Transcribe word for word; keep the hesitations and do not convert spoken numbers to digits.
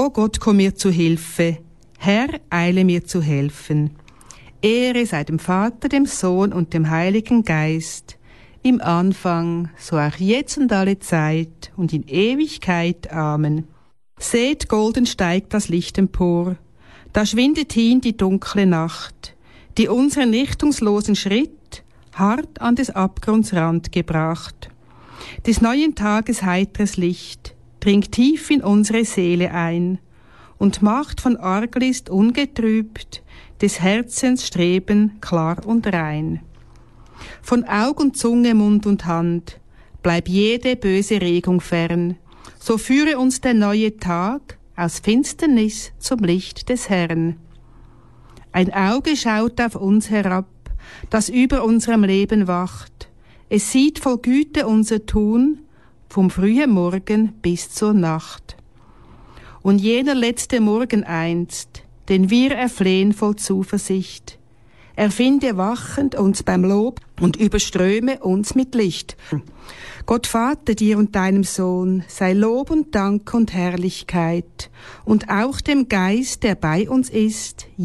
O Gott, komm mir zu Hilfe. Herr, eile mir zu helfen. Ehre sei dem Vater, dem Sohn und dem Heiligen Geist, im Anfang, so auch jetzt und alle Zeit und in Ewigkeit. Amen. Seht, golden steigt das Licht empor, da schwindet hin die dunkle Nacht, die unseren richtungslosen Schritt hart an des Abgrunds Rand gebracht. Des neuen Tages heiteres Licht dringt tief in unsere Seele ein und macht von Arglist ungetrübt des Herzens Streben klar und rein. Von Aug und Zunge, Mund und Hand bleib jede böse Regung fern, so führe uns der neue Tag aus Finsternis zum Licht des Herrn. Ein Auge schaut auf uns herab, das über unserem Leben wacht. Es sieht voll Güte unser Tun, vom frühen Morgen bis zur Nacht. Und jener letzte Morgen einst, den wir erflehen voll Zuversicht, erfinde wachend uns beim Lob und überströme uns mit Licht. Gott Vater, dir und deinem Sohn sei Lob und Dank und Herrlichkeit und auch dem Geist, der bei uns ist,